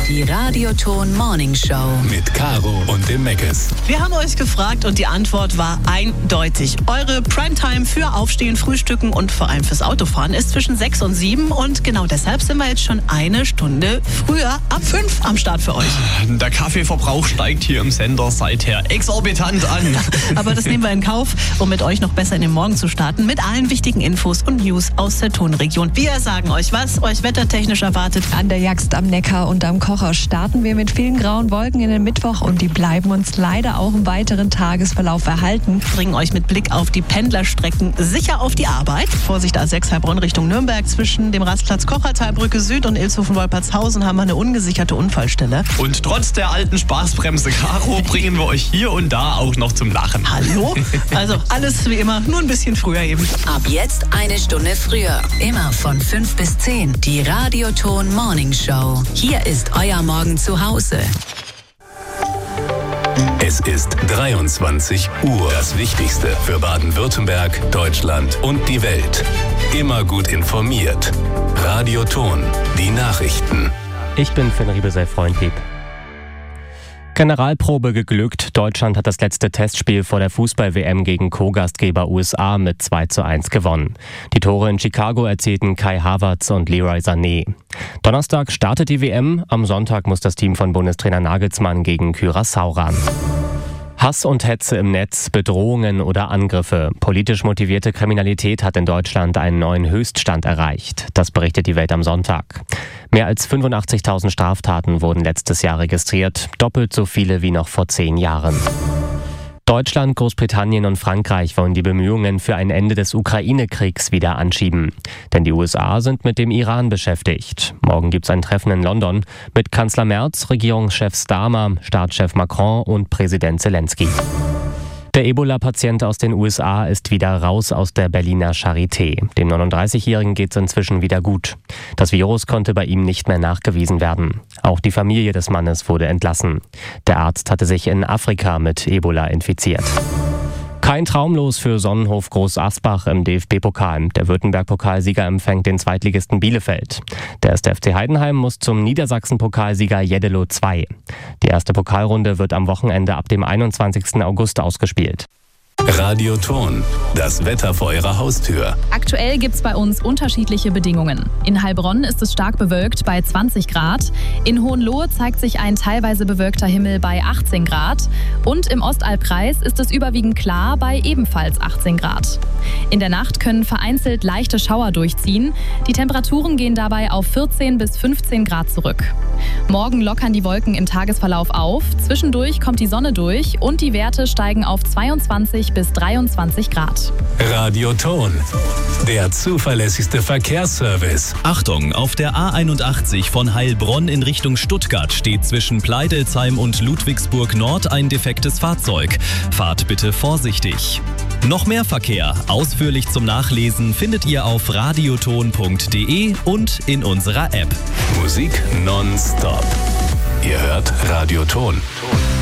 Die Radioton Morning Show mit Caro und dem Meckes. Wir haben euch gefragt und die Antwort war eindeutig. Eure Primetime für Aufstehen, Frühstücken und vor allem fürs Autofahren ist zwischen 6 und 7 und genau deshalb sind wir jetzt schon eine Stunde früher ab 5 am Start für euch. Der Kaffeeverbrauch steigt hier im Sender seither exorbitant an. Aber das nehmen wir in Kauf, um mit euch noch besser in den Morgen zu starten, mit allen wichtigen Infos und News aus der Tonregion. Wir sagen euch, was euch wettertechnisch erwartet. An der Jagst am Neckar und am Kocher starten wir mit vielen grauen Wolken in den Mittwoch und die bleiben uns leider auch im weiteren Tagesverlauf erhalten. Bringen euch mit Blick auf die Pendlerstrecken sicher auf die Arbeit. Vorsicht A6 Heilbronn Richtung Nürnberg. Zwischen dem Rastplatz Kochertalbrücke Süd und Ilshofen-Wolpertshausen haben wir eine ungesicherte Unfallstelle. Und trotz der alten Spaßbremse, Caro, bringen wir euch hier und da auch noch zum Lachen. Hallo? Also alles wie immer, nur ein bisschen früher eben. Ab jetzt eine Stunde früher. Immer von 5 bis 10. Die Radioton Morning Show. Hier ist euer Morgen zu Hause. Es ist 23 Uhr. Das Wichtigste für Baden-Württemberg, Deutschland und die Welt. Immer gut informiert. Radioton, die Nachrichten. Ich bin Finn Riebesell-Freundlieb. Generalprobe geglückt. Deutschland hat das letzte Testspiel vor der Fußball-WM gegen Co-Gastgeber USA mit 2:1 gewonnen. Die Tore in Chicago erzielten Kai Havertz und Leroy Sané. Donnerstag startet die WM. Am Sonntag muss das Team von Bundestrainer Nagelsmann gegen Curaçao ran. Hass und Hetze im Netz, Bedrohungen oder Angriffe. Politisch motivierte Kriminalität hat in Deutschland einen neuen Höchststand erreicht. Das berichtet die Welt am Sonntag. Mehr als 85.000 Straftaten wurden letztes Jahr registriert, doppelt so viele wie noch vor 10 Jahren. Deutschland, Großbritannien und Frankreich wollen die Bemühungen für ein Ende des Ukraine-Kriegs wieder anschieben. Denn die USA sind mit dem Iran beschäftigt. Morgen gibt es ein Treffen in London mit Kanzler Merz, Regierungschef Starmer, Staatschef Macron und Präsident Zelensky. Der Ebola-Patient aus den USA ist wieder raus aus der Berliner Charité. Dem 39-Jährigen geht es inzwischen wieder gut. Das Virus konnte bei ihm nicht mehr nachgewiesen werden. Auch die Familie des Mannes wurde entlassen. Der Arzt hatte sich in Afrika mit Ebola infiziert. Kein Traumlos für Sonnenhof Groß Asbach im DFB-Pokal. Der Württemberg-Pokalsieger empfängt den Zweitligisten Bielefeld. Der 1. FC Heidenheim muss zum Niedersachsen-Pokalsieger Jeddelo 2. Die erste Pokalrunde wird am Wochenende ab dem 21. August ausgespielt. Radioton, das Wetter vor Ihrer Haustür. Aktuell gibt es bei uns unterschiedliche Bedingungen. In Heilbronn ist es stark bewölkt bei 20 Grad. In Hohenlohe zeigt sich ein teilweise bewölkter Himmel bei 18 Grad. Und im Ostalbkreis ist es überwiegend klar bei ebenfalls 18 Grad. In der Nacht können vereinzelt leichte Schauer durchziehen. Die Temperaturen gehen dabei auf 14 bis 15 Grad zurück. Morgen lockern die Wolken im Tagesverlauf auf. Zwischendurch kommt die Sonne durch und die Werte steigen auf 22 bis 23 Grad. Radioton, der zuverlässigste Verkehrsservice. Achtung, auf der A81 von Heilbronn in Richtung Stuttgart steht zwischen Pleidelsheim und Ludwigsburg Nord ein defektes Fahrzeug. Fahrt bitte vorsichtig. Noch mehr Verkehr, ausführlich zum Nachlesen, findet ihr auf radioton.de und in unserer App. Musik nonstop. Ihr hört Radioton.